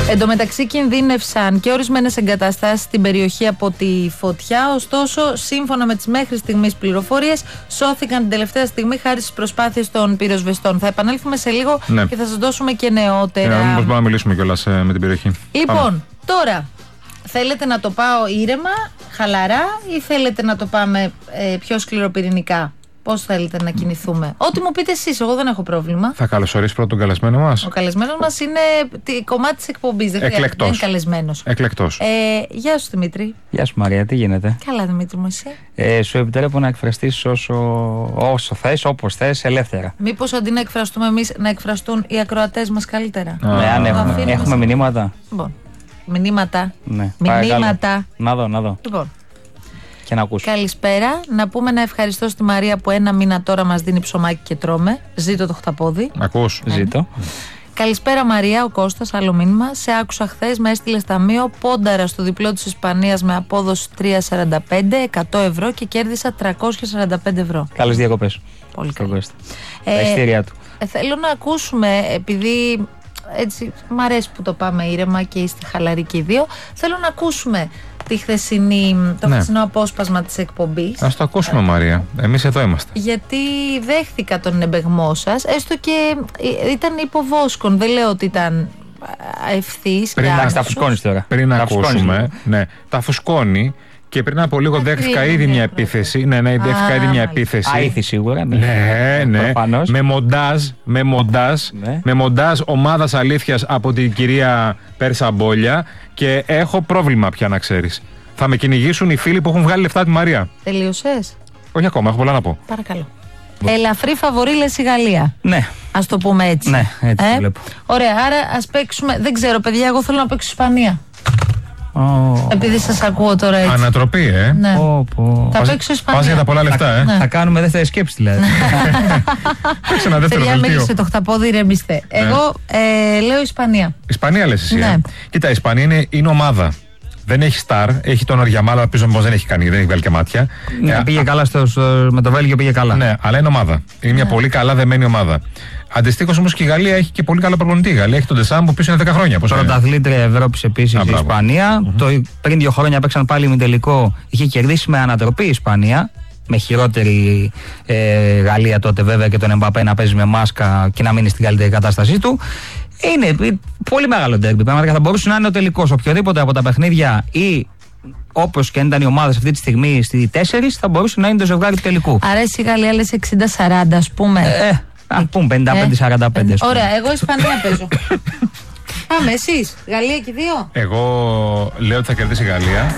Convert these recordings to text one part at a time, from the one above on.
Εν τω μεταξύ κινδύνευσαν και ορισμένες εγκαταστάσεις στην περιοχή από τη φωτιά, ωστόσο σύμφωνα με τις μέχρι στιγμής πληροφορίες σώθηκαν την τελευταία στιγμή χάρη στις προσπάθειες των πυροσβεστών. Θα επανέλθουμε σε λίγο και θα σας δώσουμε και νεότερα. Μήπως μπορούμε να μιλήσουμε κιόλας με την περιοχή. Λοιπόν, τώρα θέλετε να το πάω ήρεμα, χαλαρά ή θέλετε να το πάμε πιο σκληροπυρηνικά? Πώς θέλετε να κινηθούμε? Ό,τι μου πείτε εσείς, εγώ δεν έχω πρόβλημα. Θα καλωσορίσει πρώτον τον καλεσμένο μας. Ο καλεσμένος μας είναι κομμάτι της εκπομπής. Δεν είναι καλεσμένος. Εκλεκτός. Γεια σου Δημήτρη. Γεια σου Μαρία, τι γίνεται? Καλά Δημήτρη μου, εσύ? Σου επιτρέπω να εκφραστείς όσο θες, όπως θες, ελεύθερα. Μήπως αντί να εκφραστούμε εμείς, να εκφραστούν οι ακροατές μας καλύτερα? Ναι, αν έχουμε μηνύματα. Λοιπόν, μηνύματα. Ναι. Μηνύματα. Να δω. Λοιπόν. Και να ακούσω. Καλησπέρα. Να πούμε ένα ευχαριστώ στη Μαρία που ένα μήνα τώρα μας δίνει ψωμάκι και τρώμε. Ζήτω το χταπόδι. Ακούς. Ζήτω. Καλησπέρα Μαρία, ο Κώστας, άλλο μήνυμα. Σε άκουσα χθες, με έστειλε ταμείο, πόνταρα στο διπλό της Ισπανίας με απόδοση 3,45, 100 ευρώ και κέρδισα 345 ευρώ. Καλές διακοπές. Πολύ καλή. Τα ειστήρια του. Θέλω να ακούσουμε, επειδή έτσι μ' αρέσει που το πάμε ήρεμα και είστε χαλαροί και οι δύο, θέλω να ακούσουμε το χθεσινό απόσπασμα της εκπομπής. Ας το ακούσουμε Μαρία, εμείς εδώ είμαστε. Γιατί δέχθηκα τον εμπεγμό σας, έστω και ήταν υποβόσκον, δεν λέω ότι ήταν ευθύς. Τα φουσκώνεις τώρα. Πριν να ακούσουμε, ναι, τα φουσκώνει. Και πριν από λίγο δέχτηκα ήδη μια επίθεση. Ναι, δέχτηκα ήδη μια επίθεση. Αήθη σίγουρα. Ναι. Με μοντάζ ομάδας αλήθειας από την κυρία Πέρσα Μπόλια. Και έχω πρόβλημα πια, να ξέρεις. Θα με κυνηγήσουν οι φίλοι που έχουν βγάλει λεφτά από τη Μαρία. Τελείωσες? Όχι ακόμα, έχω πολλά να πω. Παρακαλώ. Ελαφρύ φαβορί λες η Γαλλία. Ναι. Ας το πούμε έτσι. Ναι, έτσι το βλέπω. Ωραία, άρα ας παίξουμε. Δεν ξέρω, παιδιά, εγώ θέλω να παίξω Ισπανία. Επειδή σας ακούω τώρα έτσι. Ανατροπή, Ναι. Θα παίξω Ισπανία. Πας για τα πολλά λεφτά, Θα κάνουμε δεύτερη σκέψη δηλαδή. Παίξε ένα δεύτερο δελτίο. δελτίο. Το χταπόδι, ηρεμήστε. Εγώ λέω Ισπανία. Ισπανία λες εσύ? Ναι. Κοίτα, η Ισπανία είναι ομάδα. Δεν έχει στάρ, έχει τον Αριαμάλα, πίσω όμως δεν έχει βγάλει και μάτια. Πήγε καλά με το Βέλγιο, πήγε καλά. Ναι, αλλά είναι ομάδα. Είναι μια πολύ καλά δεμένη ομάδα. Αντιστοίχως όμως και η Γαλλία έχει και πολύ καλό προπονητή. Η Γαλλία έχει τον Ντεσάμ που πίσω είναι 10 χρόνια. Πρωταθλήτρια Ευρώπης επίσης η Ισπανία. Πριν 2 χρόνια παίξαν πάλι με τελικό. Είχε κερδίσει με ανατροπή η Ισπανία. Με χειρότερη Γαλλία τότε βέβαια και τον Εμπαπέ να παίζει με μάσκα και να μείνει στην καλύτερη κατάστασή του. Είναι πολύ μεγάλο ντέρμπι. Πραγματικά θα μπορούσε να είναι ο τελικός. Οποιοδήποτε από τα παιχνίδια ή όπως και αν ήταν οι ομάδες αυτή τη στιγμή στη 4, θα μπορούσε να είναι το ζευγάρι του τελικού. Άρα η Γαλλία λες 60-40, ας πούμε. Ας πούμε 55-45. Ωραία, εγώ Ισπανία παίζω. Πάμε, εσείς. Γαλλία και 2. Εγώ λέω ότι θα κερδίσει η Γαλλία.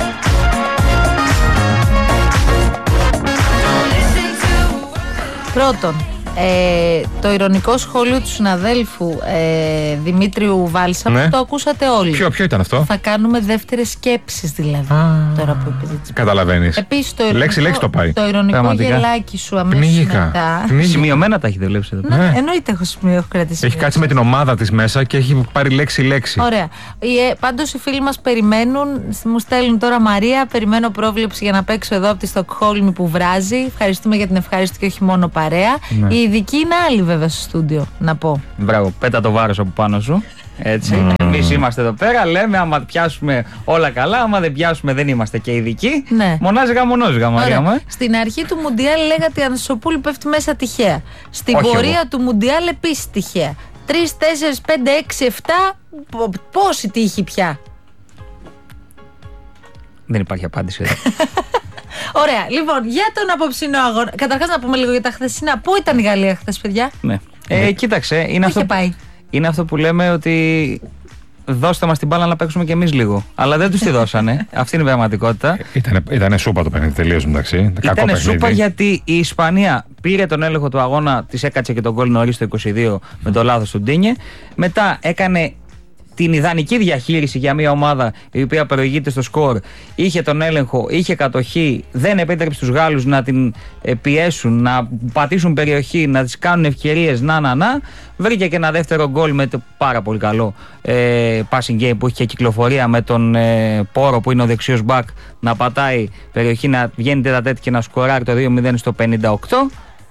Πρώτον, το ηρωνικό σχόλιο του συναδέλφου Δημήτριου Βάλσα, που το ακούσατε όλοι. Ποιο ήταν αυτό? Θα κάνουμε δεύτερες σκέψεις δηλαδή. Τώρα που είπε. Καταλαβαίνεις. Επίσης λέξη το πάει. Το ηρωνικό γελάκι σου αμέσως μετά. Σημειωμένα τα έχετε βλέψει εδώ πέρα. Εννοείται έχω κρατήσει. Έχει κάτσει με την ομάδα της μέσα και έχει πάρει λέξη. Ωραία. Πάντως οι φίλοι μας περιμένουν. Μου στέλνουν τώρα Μαρία. Περιμένω πρόβλεψη για να παίξω εδώ από τη Στοκχόλμη που βράζει. Ευχαριστούμε για την ευχάριστη και όχι μόνο παρέα. Η ειδική είναι άλλη βέβαια στο στούντιο, να πω. Μπράβο, πέτα το βάρος από πάνω σου. Έτσι. Εμείς είμαστε εδώ πέρα, λέμε άμα πιάσουμε όλα καλά, άμα δεν πιάσουμε δεν είμαστε και ειδικοί. Ναι. Μονάζιγα, Μαρία μου. Στην αρχή του Μουντιάλ λέγατε η Ανασοπούλου πέφτει μέσα τυχαία. Στην πορεία του Μουντιάλ επίσης τυχαία. 3, 4, 5, 6, 7. Πόση τύχη πια? Δεν υπάρχει απάντηση εδώ. Ωραία, λοιπόν, για τον απόψινο αγώνα. Καταρχάς να πούμε λίγο για τα χθεσινά. Πού ήταν η Γαλλία χθες, παιδιά? Ναι. Κοίταξε, είναι αυτό που λέμε ότι δώστε μας την μπάλα να παίξουμε κι εμείς λίγο. Αλλά δεν τους τη δώσανε. Αυτή είναι η πραγματικότητα. Ήτανε σούπα το παιχνίδι, τελείως μεταξύ. Ήτανε σούπα γιατί η Ισπανία πήρε τον έλεγχο του αγώνα, της έκατσε και τον γκολ νωρίς το 22 με το λάθος του Ντίνιε. Μετά έκανε την ιδανική διαχείριση για μια ομάδα η οποία προηγείται στο σκορ, είχε τον έλεγχο, είχε κατοχή, δεν επέτρεψε τους Γάλλους να την πιέσουν, να πατήσουν περιοχή, να τις κάνουν ευκαιρίες, βρήκε και ένα δεύτερο γκολ με το πάρα πολύ καλό passing game που είχε και κυκλοφορία με τον Πόρο που είναι ο δεξιός μπακ να πατάει περιοχή, να βγαίνει τέτα τέτοια και να σκοράρει το 2-0 στο 58.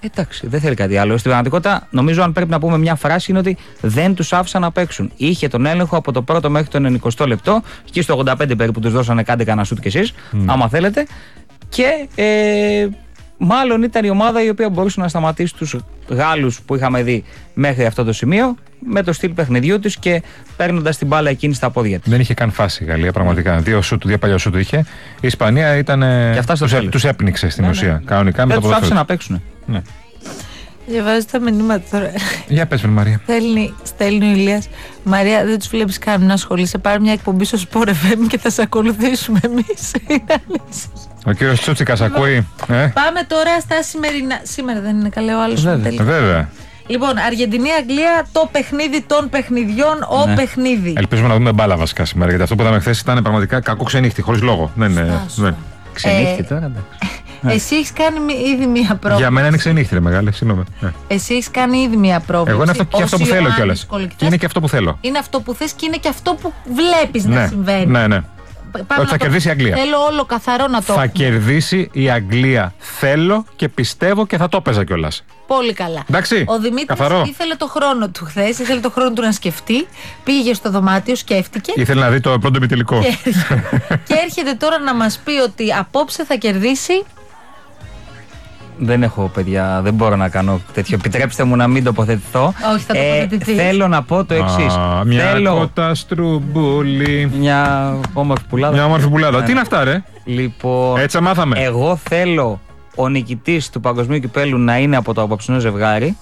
Εντάξει, δεν θέλει κάτι άλλο. Στην πραγματικότητα, νομίζω, αν πρέπει να πούμε μια φράση, είναι ότι δεν τους άφησαν να παίξουν. Είχε τον έλεγχο από το πρώτο μέχρι το 90 λεπτό, και στο 85 περίπου τους δώσανε, κάντε κανένα σουτ κι εσείς, άμα θέλετε. Και μάλλον ήταν η ομάδα η οποία μπορούσε να σταματήσει τους Γάλλους που είχαμε δει μέχρι αυτό το σημείο, με το στυλ παιχνιδιού τους και παίρνοντας την μπάλα εκείνη στα πόδια της. Δεν είχε καν φάση η Γαλλία, πραγματικά. Δύο παλιά σούτ είχε. Η Ισπανία ήταν. Τους έπνιξε στην ουσία. Κανονικά με δεν το τους άφησε να παίξουν. Ναι. Διαβάζω τα μηνύματα τώρα. Για πες με, Μαρία. Στέλνει ο Ηλίας. Μαρία, δεν τους βλέπεις καν να ασχολείσαι. Πάρε μια εκπομπή στο Sport FM και θα σε ακολουθήσουμε εμείς. Ο κύριος Τσούτσικας ακούει. Πάμε τώρα στα σημερινά. Σήμερα δεν είναι καλό ο άλλος. Βέβαια. Λοιπόν, Αργεντινή-Αγγλία, το παιχνίδι των παιχνιδιών, παιχνίδι. Ελπίζουμε να δούμε μπάλα βασικά σήμερα, γιατί αυτό που είδαμε χθες ήταν πραγματικά κακό ξενύχτη, χωρίς λόγο. Ξενύχτη τώρα, εσύ έχεις κάνει ήδη μία πρόβλεψη. Για μένα είναι ξενύχτη, ρε μεγάλη, συγγνώμη. Εσύ έχεις κάνει ήδη μία πρόβλεψη. Εγώ είναι αυτό που θέλω κιόλας. Και είναι και αυτό που θέλω. Είναι αυτό που θες και είναι και αυτό που βλέπεις να συμβαίνει. Ναι. Ότι θα κερδίσει η Αγγλία. Θέλω όλο καθαρό να το θα κερδίσει η Αγγλία. Θέλω και πιστεύω και θα το έπαιζα κιόλας. Πολύ καλά. Εντάξει, ο Δημήτρης ήθελε το χρόνο του χθες, ήθελε το χρόνο του να σκεφτεί. Πήγε στο δωμάτιο, σκέφτηκε. Ήθελε να δει το πρώτο επιτελικό. Και έρχεται τώρα να μας πει ότι απόψε θα κερδίσει. Δεν έχω, παιδιά, δεν μπορώ να κάνω τέτοιο. Επιτρέψτε μου να μην τοποθετηθώ. Όχι, θα τοποθετηθείς. Θέλω να πω το εξής. Μια κότα στρουμπούλη. Μια όμορφη πουλάδα. Μια όμορφη πουλάδα. Τι είναι αυτά, ρε? Λοιπόν, έτσι μάθαμε. Εγώ θέλω ο νικητής του Παγκοσμίου Κυπέλλου να είναι από το απόψινό ζευγάρι.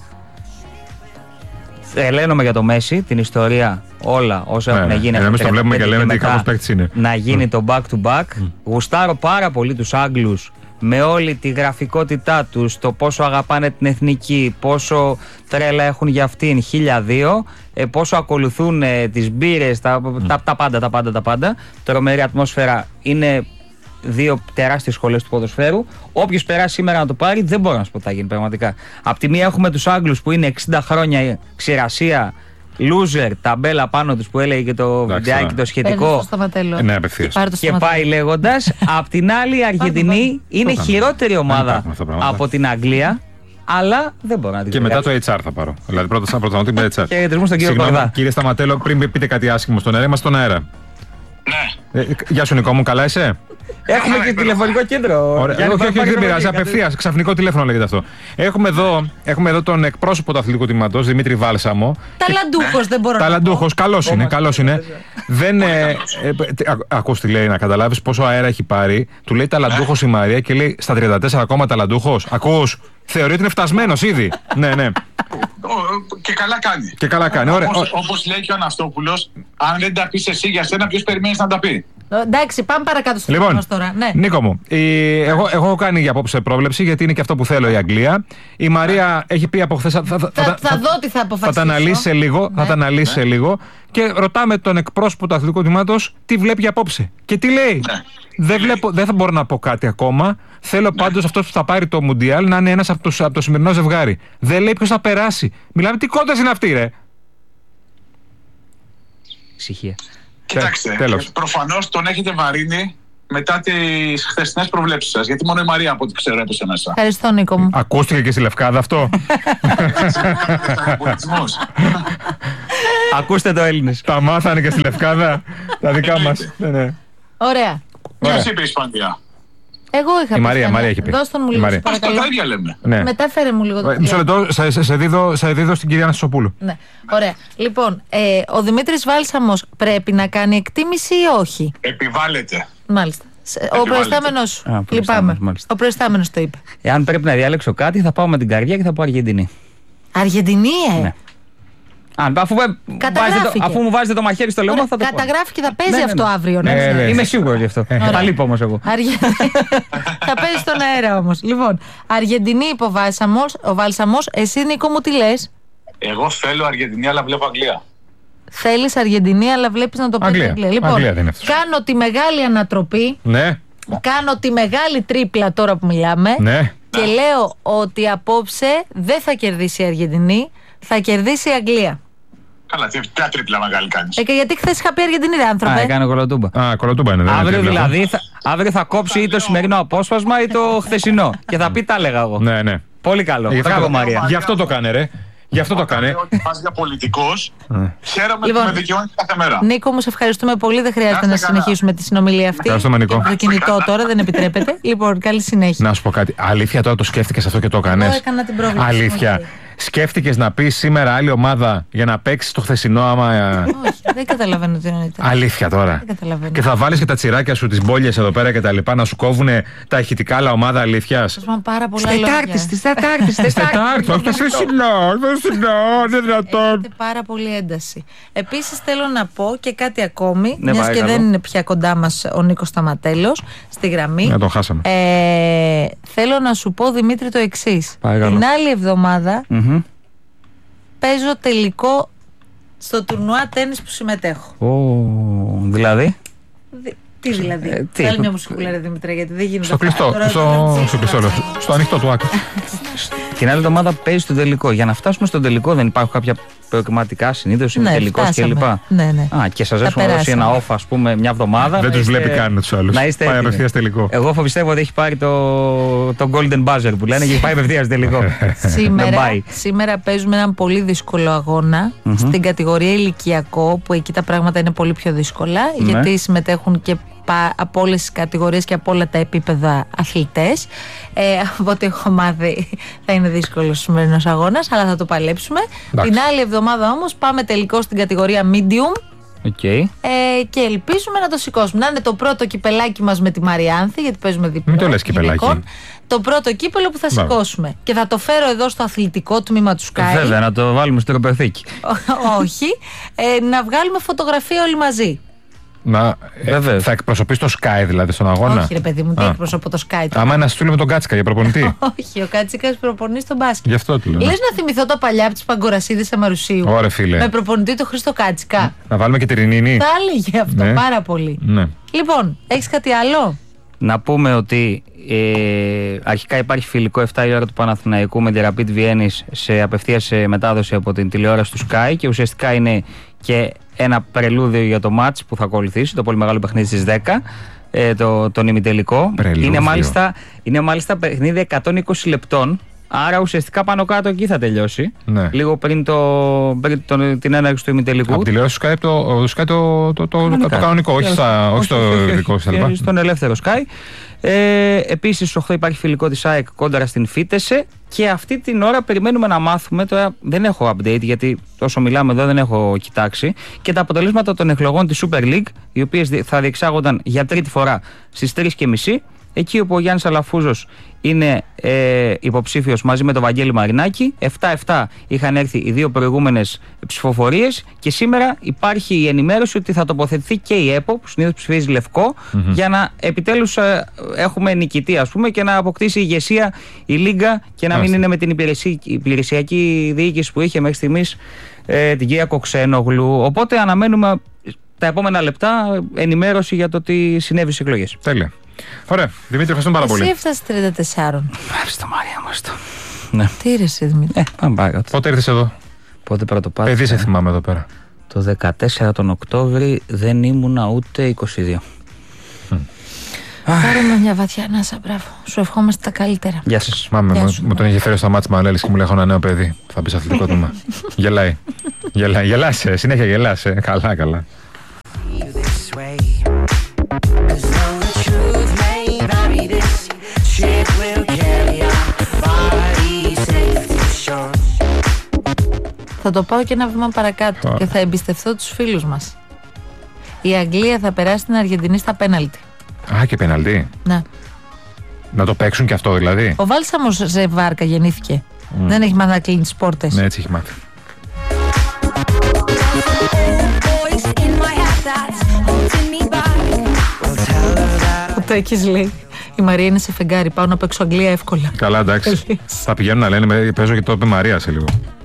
Ελένομαι για το Μέση, την ιστορία, όλα όσα έχουν γίνει. Εμείς το βλέπουμε και λέμε τι κάπως παίκτης είναι. Να γίνει το back to back. Γουστάρω πάρα πολύ τους Άγγλους, με όλη τη γραφικότητά τους, το πόσο αγαπάνε την εθνική, πόσο τρέλα έχουν για αυτήν, 1002, πόσο ακολουθούν τις μπύρες, τα πάντα. Τρομερή ατμόσφαιρα, είναι δύο τεράστιες σχολές του ποδοσφαίρου. Όποιος περάσει σήμερα να το πάρει, δεν μπορώ να σου πω τι θα γίνει πραγματικά. Απ' τη μία έχουμε τους Άγγλους που είναι 60 χρόνια ξηρασία, loser, ταμπέλα πάνω τους που έλεγε και το βιντεάκι το σχετικό. Ναι, απευθείας. Και πάει λέγοντας. Απ' την άλλη, η Αργεντινή είναι χειρότερη ομάδα από την Αγγλία, αλλά δεν μπορώ να την και μετά το HR θα πάρω. Δηλαδή πρώτα θα δω με HR. Και χαιρετισμούς στον κύριο Κορδά. Κύριε Σταματέλο, πριν πείτε κάτι άσχημο στον αέρα, είμαστε στον αέρα. Ναι. Γεια σου, Νικό μου, καλά είσαι? Έχουμε και τηλεφωνικό κέντρο. Όχι, δεν πειράζει. Απευθείας, ξαφνικό τηλέφωνο λέγεται αυτό. Έχουμε εδώ τον εκπρόσωπο του αθλητικού τμήματος, Δημήτρη Βάλσαμο. Ταλαντούχος, δεν μπορώ να πω. Ταλαντούχος, καλός είναι. Ακούς τι λέει, να καταλάβεις πόσο αέρα έχει πάρει. Του λέει ταλαντούχος η Μαρία και λέει στα 34 ακόμα ταλαντούχος. Ακούς, θεωρεί ότι είναι φτασμένος ήδη. Ναι. Και καλά κάνει. Ωραία. Όπως λέει και ο Αναστόπουλος, αν δεν τα πεις εσύ για σένα, ποιος περιμένεις να τα πει? Εντάξει, πάμε παρακάτω στο θέμα τώρα. Ναι. Νίκο μου, εγώ έχω κάνει για απόψε πρόβλεψη, γιατί είναι και αυτό που θέλω η Αγγλία. Η Μαρία έχει πει από χθες. Θα δω τι θα αποφασίσω. Θα τα αναλύσει σε λίγο. Και ρωτάμε τον εκπρόσωπο του αθλητικού τμήματος τι βλέπει απόψε. Και τι λέει. Δεν θα μπορώ να πω κάτι ακόμα. Θέλω πάντως αυτός που θα πάρει το Μουντιάλ να είναι ένας από το σημερινό ζευγάρι. Δεν λέει ποιος θα περάσει. Μιλάμε, τι κόντας είναι αυτή, ρε? Ησυχία. Κοιτάξτε, προφανώς τον έχετε βαρύνει μετά τις χθεσινές προβλέψεις σας. Γιατί μόνο η Μαρία, από ό,τι ξέρω, έπεσε μέσα. Ευχαριστώ, Νίκο μου. Ακούστηκε και στη Λευκάδα αυτό? Ακούστε το, Έλληνες. Τα μάθανε και στη Λευκάδα τα δικά μας. Ωραία. Ποιος είπε η Ισπανία? Εγώ είχα πει. Η Μαρία έχει πει. Δώσ' τον μου λίγο, παρακαλώ. Τα ίδια λέμε. Ναι. Μετάφερε μου λίγο το μισό λεπτό, σε δίδω στην κυρία Αναστοπούλου. Ναι. Ωραία. Λοιπόν, ο Δημήτρης Βάλσαμος πρέπει να κάνει εκτίμηση ή όχι? Επιβάλλεται. Μάλιστα. Ο προϊστάμενος σου. Λυπάμαι. Ο προϊστάμενος το είπε. Εάν πρέπει να διαλέξω κάτι, θα πάω με την καρδιά και θα πω Αργεντινή. Αργεντινή, Ναι. Αφού μου βάζετε το μαχαίρι στο λαιμό, θα το πω. Καταγράφει και θα παίζει αυτό αύριο. Είμαι σίγουρος γι' αυτό. Θα λείπω όμως εγώ. Θα παίζει στον αέρα όμως. Λοιπόν, Αργεντινή είπε ο Βάλσαμος. Εσύ, Νίκο μου, τι λες? Εγώ θέλω Αργεντινή, αλλά βλέπω Αγγλία. Θέλεις Αργεντινή, αλλά βλέπεις να το παίζει Αγγλία. Λοιπόν, κάνω τη μεγάλη ανατροπή. Ναι. Κάνω τη μεγάλη τρίπλα τώρα που μιλάμε. Ναι. Και λέω ότι απόψε δεν θα κερδίσει η Αργεντινή, θα κερδίσει η Αγγλία. Καλά, τι τρίπλα μεγάλη κάνεις? Και γιατί χθες είχα πει Αργεντινή, ρε άνθρωπε. Έκανε κολοτούμπα. Κολοτούμπα είναι. Αύριο δηλαδή, αύριο θα κόψει ή το σημερινό απόσπασμα ή το χθεσινό. Και θα πει τα έλεγα εγώ. Ναι. Πολύ καλό. Μπράβο, Μαρία. Γι' αυτό το κάνε, ρε. Γι' αυτό το κάνε. Ότι πας για πολιτικός, χαίρομαι Λοιπόν, που με δικαιώνεις κάθε μέρα. Νίκο, μου σε ευχαριστούμε πολύ. Δεν χρειάζεται να συνεχίσουμε τη συνομιλία αυτή. Ευχαριστούμε, Νίκο. Το κινητό τώρα δεν επιτρέπεται. Λοιπόν, καλή συνέχεια. Να σου πω κάτι. Αλήθεια τώρα το σκέφτηκες αυτό και το έκανες? Εγώ έκανα την πρόβλεψη. Αλήθεια. Σκέφτηκες να πεις σήμερα άλλη ομάδα για να παίξεις το χθεσινό άμα. Όχι, δεν καταλαβαίνω τι εννοείται. Αλήθεια τώρα. Δεν καταλαβαίνω. Και θα βάλεις και τα τσιράκια σου, τις μπόλιες εδώ πέρα και τα λοιπά, να σου κόβουν τα ηχητικά άλλα ομάδα αλήθειας. Σας πω πάρα πολλά λόγια. Στις Τετάρτες. Τετάρτη, όχι το χθεσινό, δεν δυνατόν. Έχετε πάρα πολύ ένταση. Επίσης θέλω να πω και κάτι ακόμη, Ναι, μιας και παρακαλώ. δεν είναι πια κοντά μας ο Νίκος Σταματέλος στη γραμμή. Να τον χάσαμε. Θέλω να σου πω, Δημήτρη, το εξής. Παρακαλώ. Την άλλη εβδομάδα Μμμ. παίζω τελικό στο τουρνουά τένις που συμμετέχω. Δηλαδή. Τι δηλαδή? τι? Άλλη μια μουσικούλα, ρε Δημήτρη, γιατί δεν γίνεται. Στο κλειστό, στο ανοιχτό του άκρη. Την άλλη εβδομάδα παίζει στο τελικό. Για να φτάσουμε στο τελικό, δεν υπάρχουν κάποια προκριματικά συνήθως, είναι τελικός κλπ. Ναι. Και σας έχουμε δώσει ένα off, ας πούμε, μια εβδομάδα. Δεν τους βλέπει καν τους άλλους. Να είστε πάει έτοιμοι. απευθείας τελικό. Εγώ πιστεύω ότι έχει πάρει το golden buzzer που λένε και έχει πάει απευθείας τελικό. Δεν πάει. Σήμερα παίζουμε έναν πολύ δύσκολο αγώνα στην κατηγορία ηλικιακό, που εκεί τα πράγματα είναι πολύ πιο δύσκολα, γιατί συμμετέχουν και από όλες τις κατηγορίες και από όλα τα επίπεδα αθλητές. Από ό,τι έχω μάθει θα είναι δύσκολος ο σημερινός αγώνας, αλλά θα το παλέψουμε. Εντάξει. Την άλλη εβδομάδα όμως πάμε τελικό στην κατηγορία medium. Okay. Και ελπίζουμε να το σηκώσουμε. Να είναι το πρώτο κυπελάκι μας με τη Μαριάνθη, γιατί παίζουμε διπλό. Μην το λες κυπελάκι. Το πρώτο κύπελο που θα σηκώσουμε. Και θα το φέρω εδώ στο αθλητικό τμήμα του Sky. Βέβαια, να το βάλουμε στο τροπερθήκι. Όχι. Να βγάλουμε φωτογραφία όλοι μαζί. Θα εκπροσωπείς το Sky δηλαδή στον αγώνα? Όχι, ρε παιδί μου, τι εκπροσωπώ το Sky. Άμα να στείλουμε τον Κάτσικα για προπονητή. Όχι, ο Κάτσικας προπονεί στον μπάσκετ. Γι' αυτό του λέω. Λες να θυμηθώ τα παλιά από τις Παγκορασίδες Αμαρουσίου. Ωραία, φίλε. Με προπονητή το Χρήστο Κάτσικα. Να βάλουμε και τη Ρινίνη. Θα έλεγε αυτό πάρα πολύ. Ναι. Λοιπόν, έχεις κάτι άλλο? Να πούμε ότι αρχικά υπάρχει φιλικό 7 η ώρα του Παναθηναϊκού με τη Rapid Βιέννης σε απευθείας μετάδοση από την τηλεόραση του Sky, και ουσιαστικά είναι και ένα πρελούδιο για το μάτς που θα ακολουθήσει, το πολύ μεγάλο παιχνίδι στις 10, τον ημιτελικό. Είναι μάλιστα παιχνίδι 120 λεπτών, άρα ουσιαστικά πάνω κάτω εκεί θα τελειώσει. Ναι. Λίγο πριν την έναρξη του ημιτελικού. Από τηλεόραση του Sky το κανονικό, όχι στο ειδικό κτλ. Στον ελεύθερο Sky. Επίσης στις 8 υπάρχει φιλικό της ΑΕΚ κόντρα στην Φίτεσε, και αυτή την ώρα περιμένουμε να μάθουμε, τώρα δεν έχω update γιατί όσο μιλάμε εδώ δεν έχω κοιτάξει, και τα αποτελέσματα των εκλογών της Super League, οι οποίες θα διεξάγονταν για τρίτη φορά στις 3:30, εκεί όπου ο Γιάννης Αλαφούζος είναι υποψήφιος μαζί με τον Βαγγέλη Μαρινάκη. 7-7 είχαν έρθει οι δύο προηγούμενες ψηφοφορίες, και σήμερα υπάρχει η ενημέρωση ότι θα τοποθετηθεί και η ΕΠΟ, που συνήθως ψηφίζει λευκό, για να επιτέλους έχουμε νικητή, ας πούμε, και να αποκτήσει ηγεσία η Λίγκα, και να μην είναι με την υπηρεσιακή διοίκηση που είχε μέχρι στιγμής την κυρία Κοξένογλου. Οπότε αναμένουμε τα επόμενα λεπτά ενημέρωση για το τι συνέβη στις εκλογές. Τέλεια. Ωραία. Δημήτρη, ευχαριστούμε πάρα πολύ. Εσύ έφτασες 34. Ευχαριστώ, Μαρία μου, αυτό. Ναι. Τι ρε εσύ, Δημήτρη? Πάμε παρακάτω. Πότε ήρθες εδώ? Πότε πρώτο πάτησα? Παιδί σε θυμάμαι εδώ πέρα. Το 14 τον Οκτώβρη δεν ήμουνα ούτε 22. Πάρουμε μια βαθιά ανάσα, μπράβο. Σου ευχόμαστε τα καλύτερα. Γεια σας. Μου τον είχε φέρει στο μάτς Μανέλης και μου λέει: έχω ένα νέο παιδί. Θα μπει σε αθλητικό τμήμα. Γελάει. Γελάσαι, συνέχεια γελάσαι. Καλά. Θα το πάω και ένα βήμα παρακάτω και θα εμπιστευτώ τους φίλους μας. Η Αγγλία θα περάσει την Αργεντινή στα πέναλτι. Α, και πέναλτι. Ναι. Να το παίξουν και αυτό δηλαδή. Ο Βάλσαμος σε βάρκα γεννήθηκε. Δεν έχει μάθει να κλείνει τις πόρτες. Ναι, έτσι έχει μάθει. Το έχεις λέει. Η Μαρία είναι σε φεγγάρι. Πάω να παίξω Αγγλία εύκολα. Καλά, εντάξει. Θα πηγαίνουν να λένε: παίζω και το είπε Μαρία σε λίγο.